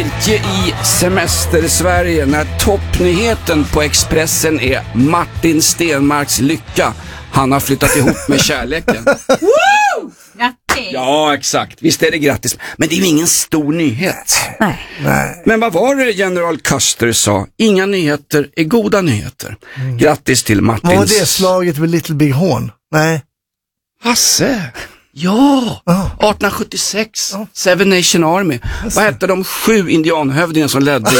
Glädje i semester-Sverige när toppnyheten på Expressen är Martin Stenmarks lycka. Han har flyttat ihop med kärleken. Woo! Grattis! Ja, exakt. Visst är det grattis. Men det är ju ingen stor nyhet. Nej. Men vad var det General Custer sa? Inga nyheter är goda nyheter. Grattis till Martins... Var det slaget med Little Big Horn? Nej. Hasse! Ja! 1876. Seven Nation Army. Vad hette de 7 indianhövdingar som ledde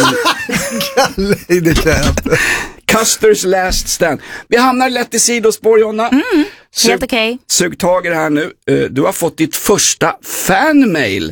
Nej, det kan jag inte. Custers Last Stand. Vi hamnar lätt i sidospår, Jonna. Helt okej. Sug tag i det här nu. Du har fått ditt första fanmail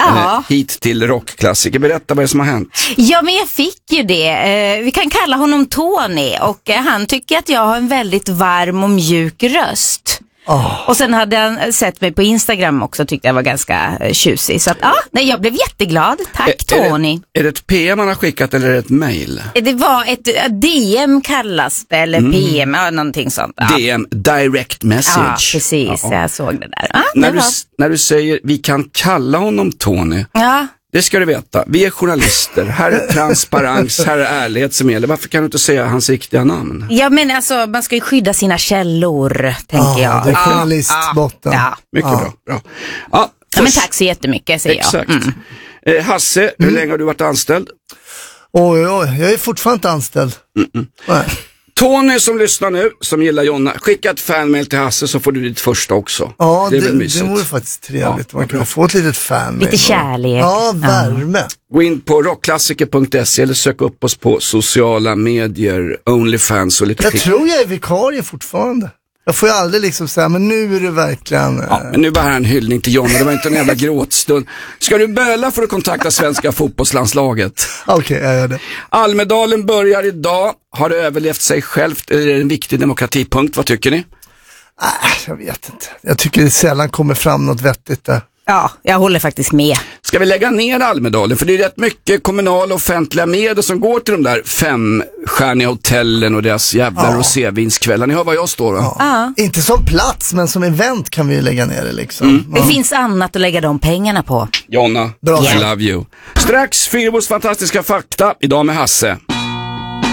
hit till rockklassiker. Berätta vad det är som har hänt. Ja, men jag fick ju det. Vi kan kalla honom Tony och han tycker att jag har en väldigt varm och mjuk röst. Och sen hade han sett mig på Instagram också, tyckte jag var ganska tjusig. Så att, jag blev jätteglad. Tack Tony. Är det ett PM han har skickat eller är det ett mail? Det var ett DM kallas det, eller PM, någonting sånt. Ja. DM, direct message. Ja, precis. Jag såg det där. När du säger vi kan kalla honom Tony. Ja. Det ska du veta. Vi är journalister. Här är transparens, här är ärlighet som gäller. Varför kan du inte säga hans riktiga namn? Ja, men alltså, man ska ju skydda sina källor, tänker jag. Det är journalistbotten. Ja. Mycket bra. Ja, men tack så jättemycket, säger exakt. jag. Hasse, hur länge har du varit anställd? Oj, jag är fortfarande inte anställd. Nej. Tony som lyssnar nu, som gillar Jonna, skicka ett fanmail till Hasse så får du ditt första också. Ja, det är väl mysigt. Det vore faktiskt trevligt. Man kan få ett litet fanmail. Lite kärlek. Ja, värme. Gå in på rockklassiker.se eller sök upp oss på sociala medier, OnlyFans och lite Jag tror jag är vikarie fortfarande. Jag får ju aldrig liksom säga, men nu är det verkligen... Ja, men nu var här en hyllning till Jonna, det var inte en jävla gråtstund. Ska du böla för att kontakta svenska fotbollslandslaget? Okej, jag gör det. Almedalen börjar idag. Har det överlevt sig självt? Är det en viktig demokratipunkt? Vad tycker ni? Jag vet inte. Jag tycker det sällan kommer fram något vettigt där. Ja, jag håller faktiskt med. Ska vi lägga ner Almedalen? För det är rätt mycket kommunala offentliga medel som går till de där 5-stjärniga hotellen och deras jävla rosévinskvällar. Ni hör vad jag står då? Ja. Inte som plats, men som event kan vi lägga ner det liksom. Det finns annat att lägga de pengarna på. Jonna, Bra. I love you. Strax Fyrbos fantastiska fakta, idag med Hasse.